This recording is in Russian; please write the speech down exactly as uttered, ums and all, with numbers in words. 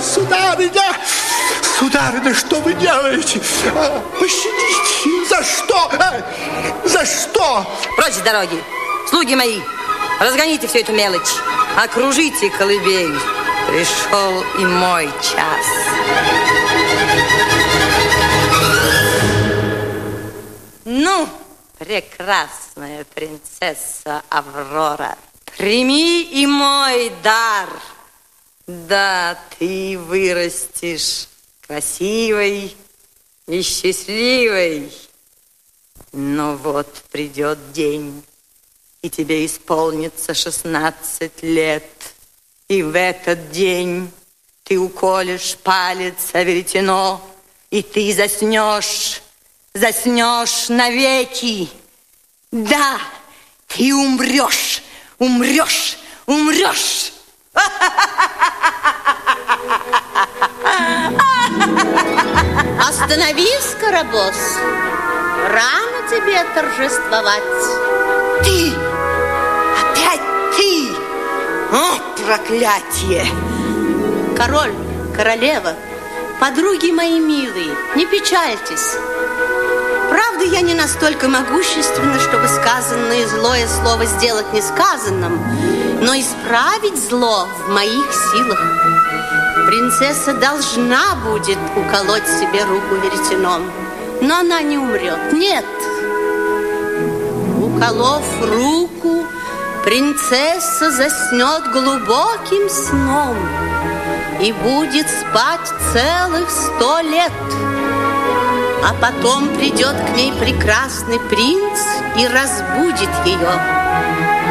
Сударыня, сударыня, что вы делаете? Пощадите, за что? За что? Прочь с дороги, слуги мои, разгоните всю эту мелочь, окружите колыбель. Пришел и мой час. Ну, прекрасная принцесса Аврора, прими и мой дар. Да, ты вырастешь красивой и счастливой. Но вот придет день, и тебе исполнится шестнадцать лет. И в этот день ты уколешь палец о веретено, и ты заснешь, заснешь навеки. Да, ты умрешь, умрешь, умрешь. Остановись, Карабос. Рано тебе торжествовать. Ты! Опять ты! О, проклятие! Король, королева, подруги мои милые, не печальтесь. Правда, я не настолько могущественна, чтобы сказанное злое слово сделать несказанным, но исправить зло в моих силах. Принцесса должна будет уколоть себе руку веретеном, но она не умрет. Нет. Уколов руку, принцесса заснет глубоким сном и будет спать целых сто лет. А потом придет к ней прекрасный принц и разбудит ее.